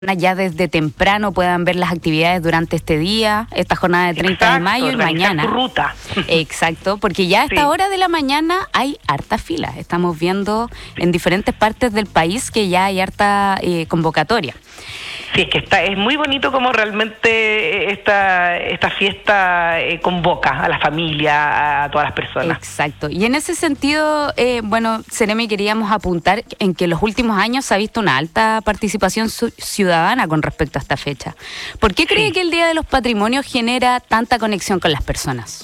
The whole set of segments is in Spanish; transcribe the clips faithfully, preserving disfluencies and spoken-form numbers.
ya desde temprano puedan ver las actividades durante este día, esta jornada de treinta Exacto, de mayo y mañana. Tu ruta. Exacto, porque ya a esta Sí. hora de la mañana hay harta fila. Estamos viendo en diferentes partes del país que ya hay harta eh, convocatoria. Sí, es que está, es muy bonito como realmente esta, esta fiesta eh, convoca a la familia, a todas las personas. Exacto. Y en ese sentido, eh, bueno, Seremi, queríamos apuntar en que en los últimos años se ha visto una alta participación ciudadana con respecto a esta fecha. ¿Por qué cree Sí. que el Día de los Patrimonios genera tanta conexión con las personas?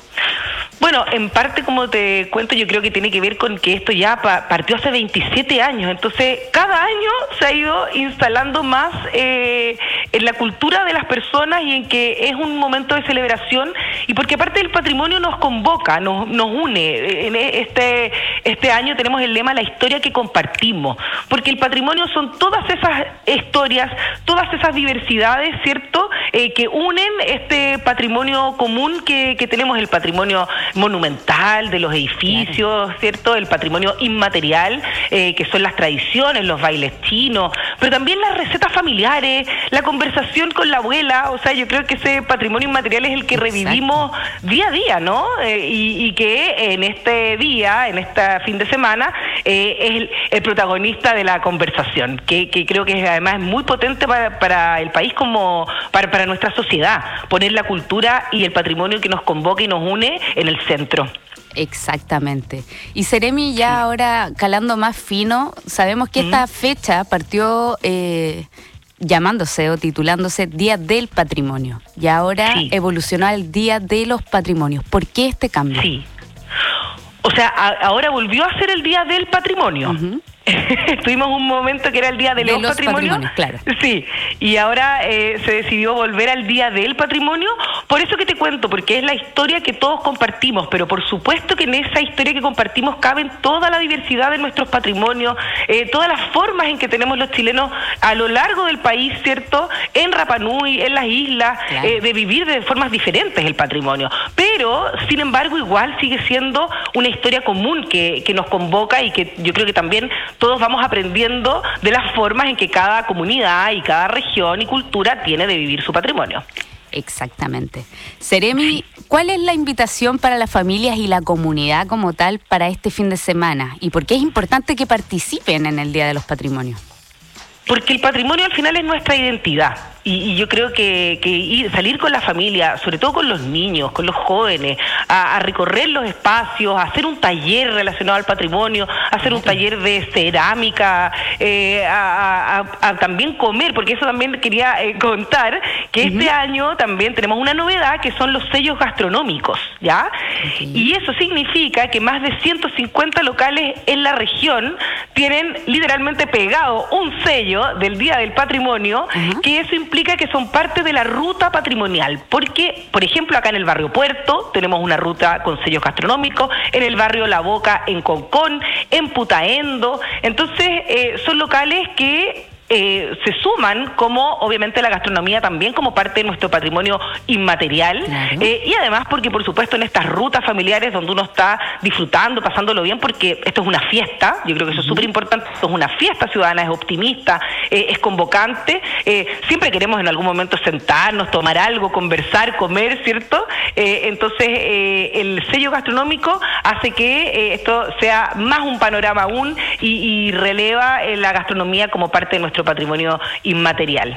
Bueno, en parte, como te cuento, yo creo que tiene que ver con que esto ya pa- partió hace veintisiete años, entonces cada año se ha ido instalando más eh, en la cultura de las personas y en que es un momento de celebración, y porque aparte el patrimonio nos convoca, nos, nos une. En este, este año tenemos el lema "La historia que compartimos", porque el patrimonio son todas esas historias, todas esas diversidades, ¿cierto?, eh, que unen este patrimonio común que, que tenemos, el patrimonio monumental de los edificios, claro, ¿cierto?, el patrimonio inmaterial, eh, que son las tradiciones, los bailes chinos, pero también las recetas familiares, la conversación con la abuela. O sea, yo creo que ese patrimonio inmaterial es el que Exacto. revivimos día a día, ¿no? Eh, y, y que en este día, en este fin de semana, eh, es el, el protagonista de la conversación, que, que creo que es, además es muy potente para, para el país, como para, para nuestra sociedad, poner la cultura y el patrimonio que nos convoca y nos une en el centro. Exactamente. Y Seremi, ya sí. ahora calando más fino, sabemos que mm. esta fecha partió eh, llamándose o titulándose Día del Patrimonio, y ahora sí. evolucionó al Día de los Patrimonios. ¿Por qué este cambio? Sí. O sea, a, ahora volvió a ser el Día del Patrimonio. Uh-huh. Tuvimos un momento que era el Día de, de los, los patrimonios, patrimonios, claro. Sí, y ahora eh, se decidió volver al Día del Patrimonio. Por eso que te cuento, porque es la historia que todos compartimos, pero por supuesto que en esa historia que compartimos caben toda la diversidad de nuestros patrimonios, eh, todas las formas en que tenemos los chilenos a lo largo del país, ¿cierto?, en Rapa Nui, en las islas, claro. eh, de vivir de formas diferentes el patrimonio, pero sin embargo igual sigue siendo una historia común que, que nos convoca, y que yo creo que también todos vamos aprendiendo de las formas en que cada comunidad y cada región y cultura tiene de vivir su patrimonio. Exactamente. Seremi, ¿cuál es la invitación para las familias y la comunidad como tal para este fin de semana? ¿Y por qué es importante que participen en el Día de los Patrimonios? Porque el patrimonio al final es nuestra identidad. Y, y yo creo que, que ir, salir con la familia, sobre todo con los niños, con los jóvenes, a, a recorrer los espacios, a hacer un taller relacionado al patrimonio, a hacer un taller de cerámica, eh, a, a, a también comer, porque eso también quería eh, contar, que uh-huh. este año también tenemos una novedad, que son los sellos gastronómicos, ¿ya? Okay. Y eso significa que más de ciento cincuenta locales en la región tienen literalmente pegado un sello del Día del Patrimonio, uh-huh. que eso implica implica que son parte de la ruta patrimonial, porque, por ejemplo, acá en el barrio Puerto tenemos una ruta con sellos gastronómicos, en el barrio La Boca, en Concón, en Putaendo. Entonces, eh, son locales que Eh, se suman, como obviamente la gastronomía también como parte de nuestro patrimonio inmaterial, claro. eh, y además porque por supuesto en estas rutas familiares donde uno está disfrutando, pasándolo bien, porque esto es una fiesta, yo creo que eso es súper importante, esto es una fiesta ciudadana, es optimista, eh, es convocante, eh, siempre queremos en algún momento sentarnos, tomar algo, conversar, comer, ¿cierto? Eh, entonces eh, el sello gastronómico hace que eh, esto sea más un panorama aún, y, y releva eh, la gastronomía como parte de nuestro patrimonio inmaterial.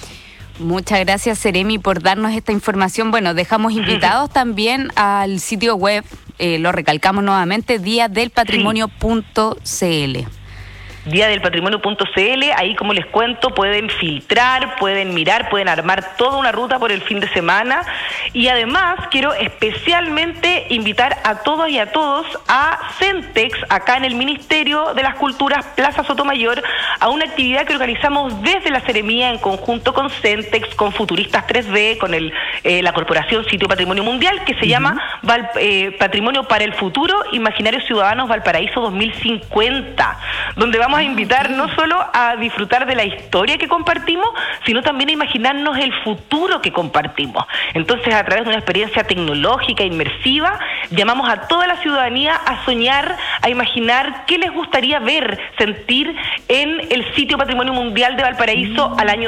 Muchas gracias, Seremi, por darnos esta información. Bueno, dejamos invitados también al sitio web, eh, lo recalcamos nuevamente, día del patrimonio punto c l. día del patrimonio punto c l, ahí, como les cuento, pueden filtrar, pueden mirar, pueden armar toda una ruta por el fin de semana. Y además quiero especialmente invitar a todos y a todos a Centex, acá en el Ministerio de las Culturas, Plaza Sotomayor, a una actividad que organizamos desde la Seremía en conjunto con Centex, con Futuristas tres D, con el, eh, la Corporación Sitio Patrimonio Mundial, que se uh-huh. llama Val, eh, Patrimonio para el Futuro, Imaginarios Ciudadanos Valparaíso dos mil cincuenta, donde vamos vamos a invitar no solo a disfrutar de la historia que compartimos, sino también a imaginarnos el futuro que compartimos. Entonces, a través de una experiencia tecnológica, inmersiva, llamamos a toda la ciudadanía a soñar, a imaginar qué les gustaría ver, sentir en el sitio Patrimonio Mundial de Valparaíso al año